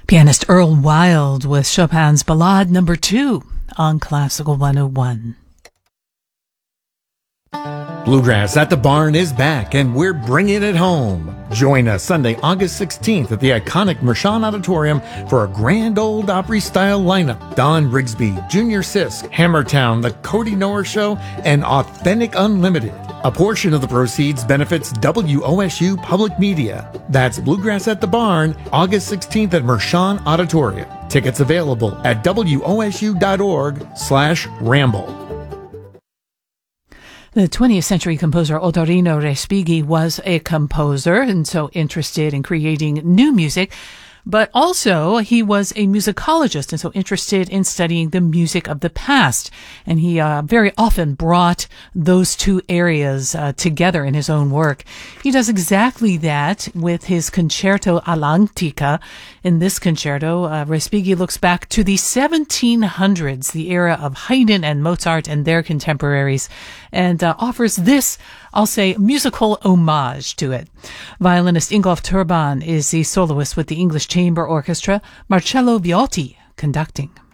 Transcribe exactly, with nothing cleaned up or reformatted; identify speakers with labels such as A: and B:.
A: Pianist Earl Wild with Chopin's Ballade Number Two on Classical one oh one.
B: Bluegrass at the Barn is back, and we're bringing it home. Join us Sunday, August sixteenth at the iconic Mershon Auditorium for a grand old Opry-style lineup. Don Rigsby, Junior Sisk, Hammertown, The Cody Noer Show, and Authentic Unlimited. A portion of the proceeds benefits W O S U Public Media. That's Bluegrass at the Barn, August sixteenth at Mershon Auditorium. Tickets available at W O S U dot org slash ramble.
A: The twentieth century composer Ottorino Respighi was a composer and so interested in creating new music, but also he was a musicologist and so interested in studying the music of the past. And he uh, very often brought those two areas uh, together in his own work. He does exactly that with his Concerto all'Antica. In this concerto, uh, Respighi looks back to the seventeen hundreds, the era of Haydn and Mozart and their contemporaries, and uh, offers this, I'll say, musical homage to it. Violinist Ingolf Turban is the soloist with the English Chamber Orchestra, Marcello Viotti conducting.